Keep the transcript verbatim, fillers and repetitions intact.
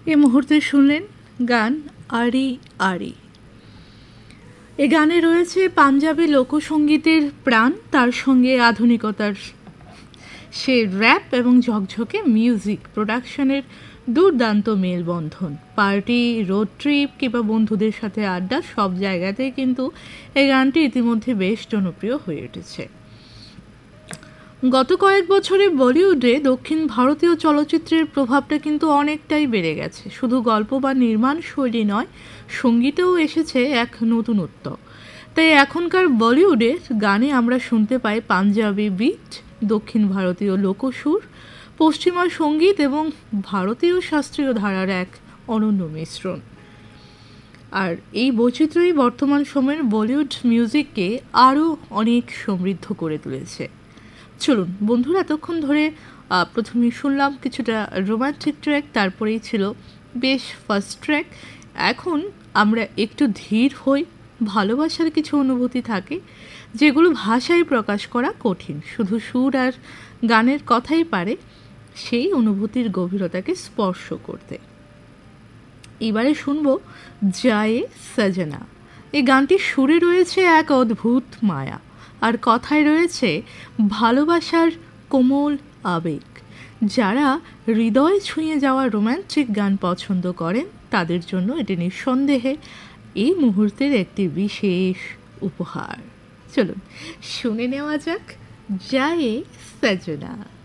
এই মুহূর্তে শুনলেন গান আরি আরি। এ গানে রয়েছে পাঞ্জাবি লোকসঙ্গীতের প্রাণ, তার সঙ্গে আধুনিকতার সে র্যাপ এবং ঝকঝকে মিউজিক প্রোডাকশনের দুর্দান্ত মেলবন্ধন। পার্টি, রোড ট্রিপ কিংবা বন্ধুদের সাথে আড্ডা, সব জায়গাতেই কিন্তু এই গানটি ইতিমধ্যে বেশ জনপ্রিয় হয়ে উঠেছে। গত কয়েক বছরে বলিউডে দক্ষিণ ভারতীয় চলচ্চিত্রের প্রভাবটা কিন্তু অনেকটাই বেড়ে গেছে। শুধু গল্প বা নির্মাণ শৈলী নয়, সঙ্গীতেও এসেছে এক নতুনত্ব। তাই এখনকার বলিউডের গানে আমরা শুনতে পাই পাঞ্জাবি বিট, দক্ষিণ ভারতীয় লোকসুর, পশ্চিমা সঙ্গীত এবং ভারতীয় শাস্ত্রীয় ধারার এক অনন্য মিশ্রণ। আর এই বৈচিত্র্যই বর্তমান সময়ের বলিউড মিউজিককে আরও অনেক সমৃদ্ধ করে তুলেছে। চলুন বন্ধুরা, এতক্ষণ ধরে প্রথমে শুনলাম কিছুটা রোমান্টিক ট্র্যাক, তারপরেই ছিল বেশ ফার্স্ট ট্র্যাক। এখন আমরা একটু ধীর হই। ভালোবাসার কিছু অনুভূতি থাকে যেগুলো ভাষায় প্রকাশ করা কঠিন, শুধু সুর আর গানের কথাই পারে সেই অনুভূতির গভীরতাকে স্পর্শ করতে। এবারে শুনবো জায়ে সাজনা। এই গানটির সুরে রয়েছে এক অদ্ভুত মায়া, আর কথায় রয়েছে ভালোবাসার কোমল আবেগ। যারা হৃদয় ছুঁয়ে যাওয়া রোম্যান্টিক গান পছন্দ করেন তাদের জন্য এটি নিঃসন্দেহে এই মুহূর্তের একটি বিশেষ উপহার। চলুন শুনে নেওয়া যাক জায়ে সাজনা।